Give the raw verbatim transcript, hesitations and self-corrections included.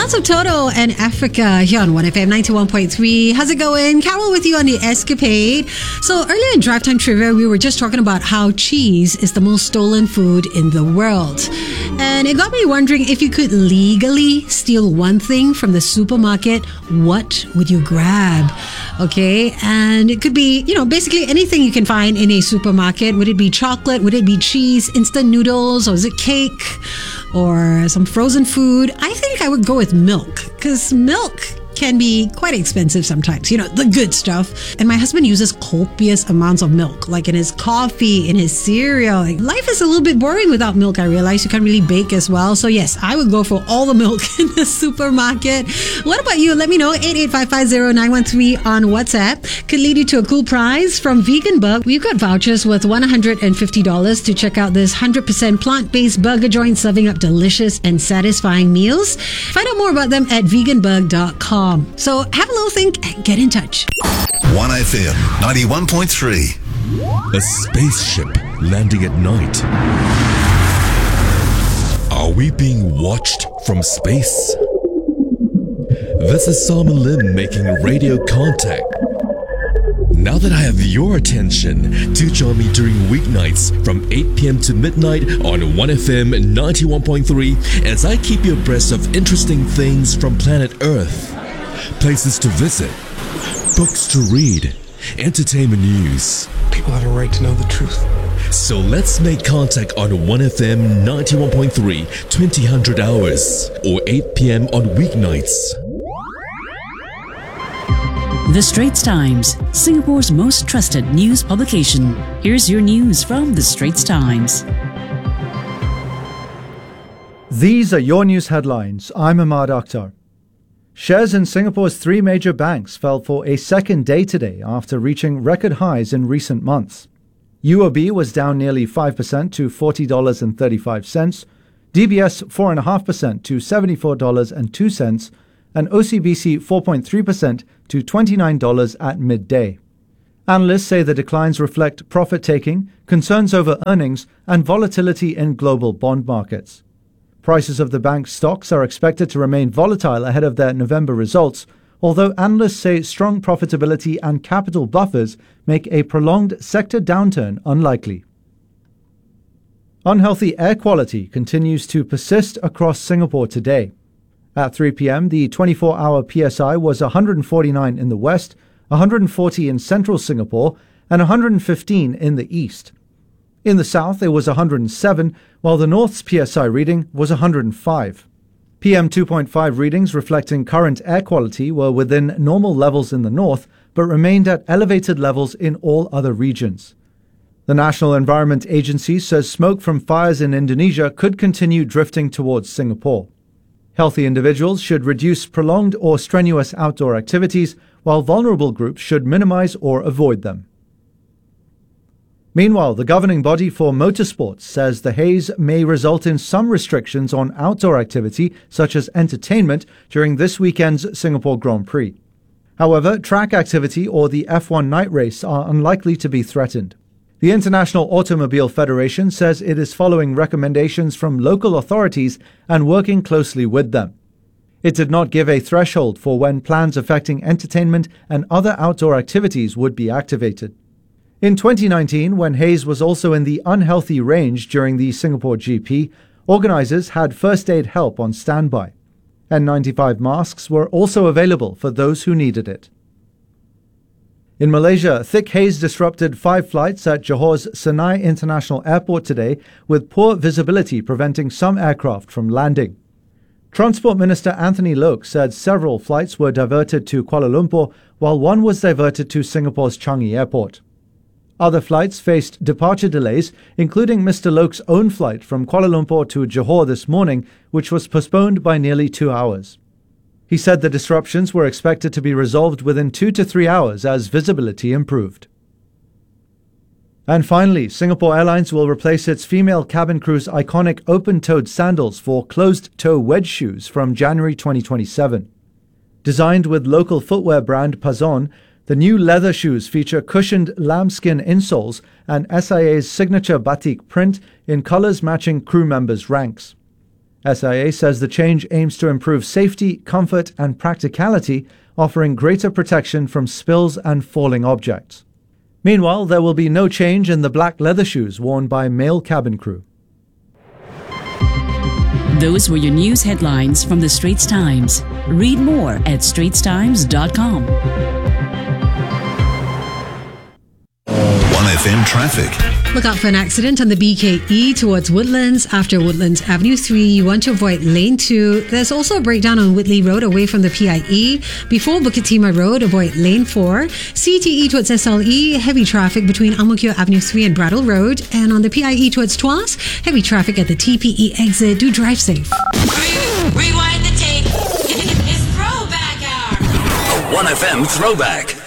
Sounds of Toto and Africa here on one F M ninety-one point three. How's it going? Carol with you on the Escapade. So earlier in Drive Time Trivia, we were just talking about how cheese is the most stolen food in the world. And it got me wondering, if you could legally steal one thing from the supermarket, what would you grab? Okay, and it could be, you know, basically anything you can find in a supermarket. Would it be chocolate? Would it be cheese, instant noodles, or is it cake? Or some frozen food? I think I would go with milk, because milk can be quite expensive sometimes, you know, the good stuff. And my husband uses copious amounts of milk, like in his coffee, in his cereal. Like, life is a little bit boring without milk, I realize. You can't really bake as well. So yes, I would go for all the milk in the supermarket. What about you? Let me know. eight eight five five zero nine one three on WhatsApp. Could lead you to a cool prize from Vegan Bug. We've got vouchers worth one hundred fifty dollars to check out this one hundred percent plant-based burger joint serving up delicious and satisfying meals. Find out more about them at vegan bug dot com. So have a little think and get in touch. one F M ninety-one point three. A spaceship landing at night. Are we being watched from space? This is Simon Lim making radio contact. Now that I have your attention, do join me during weeknights from eight p.m. to midnight on one F M ninety-one point three as I keep you abreast of interesting things from planet Earth. Places to visit, books to read, entertainment news. People have a right to know the truth. So let's make contact on one F M ninety-one point three, twenty hundred hours, or eight p.m. on weeknights. The Straits Times, Singapore's most trusted news publication. Here's your news from The Straits Times. These are your news headlines. I'm Ahmad Akhtar. Shares in Singapore's three major banks fell for a second day today after reaching record highs in recent months. U O B was down nearly five percent to forty dollars and thirty-five cents, D B S four point five percent to seventy-four dollars and two cents, and O C B C four point three percent to twenty-nine dollars at midday. Analysts say the declines reflect profit-taking, concerns over earnings, and volatility in global bond markets. Prices of the bank's stocks are expected to remain volatile ahead of their November results, although analysts say strong profitability and capital buffers make a prolonged sector downturn unlikely. Unhealthy air quality continues to persist across Singapore today. At three p.m., the twenty-four hour P S I was one hundred forty-nine in the west, one hundred forty in central Singapore, and one hundred fifteen in the east. In the south, it was one hundred seven, while the north's P S I reading was one hundred five. P M two point five readings reflecting current air quality were within normal levels in the north, but remained at elevated levels in all other regions. The National Environment Agency says smoke from fires in Indonesia could continue drifting towards Singapore. Healthy individuals should reduce prolonged or strenuous outdoor activities, while vulnerable groups should minimize or avoid them. Meanwhile, the governing body for motorsports says the haze may result in some restrictions on outdoor activity, such as entertainment, during this weekend's Singapore Grand Prix. However, track activity or the F one night race are unlikely to be threatened. The International Automobile Federation says it is following recommendations from local authorities and working closely with them. It did not give a threshold for when plans affecting entertainment and other outdoor activities would be activated. In twenty nineteen, when haze was also in the unhealthy range during the Singapore G P, organisers had first aid help on standby. N ninety-five masks were also available for those who needed it. In Malaysia, thick haze disrupted five flights at Johor's Senai International Airport today, with poor visibility preventing some aircraft from landing. Transport Minister Anthony Loke said several flights were diverted to Kuala Lumpur, while one was diverted to Singapore's Changi Airport. Other flights faced departure delays, including Mister Loke's own flight from Kuala Lumpur to Johor this morning, which was postponed by nearly two hours. He said the disruptions were expected to be resolved within two to three hours as visibility improved. And finally, Singapore Airlines will replace its female cabin crew's iconic open-toed sandals for closed-toe wedge shoes from January twenty twenty-seven. Designed with local footwear brand Pazon, the new leather shoes feature cushioned lambskin insoles and S I A's signature batik print in colors matching crew members' ranks. S I A says the change aims to improve safety, comfort, and practicality, offering greater protection from spills and falling objects. Meanwhile, there will be no change in the black leather shoes worn by male cabin crew. Those were your news headlines from the Straits Times. Read more at straits times dot com. one F M traffic. Look out for an accident on the B K E towards Woodlands. After Woodlands Avenue three, you want to avoid lane two. There's also a breakdown on Whitley Road away from the P I E. Before Bukit Timah Road, avoid lane four. C T E towards S L E, heavy traffic between Ang Mo Kio Avenue three and Brattle Road. And on the P I E towards Tuas, heavy traffic at the T P E exit. Do drive safe. Rewind the tape. It's throwback hour. A one F M throwback.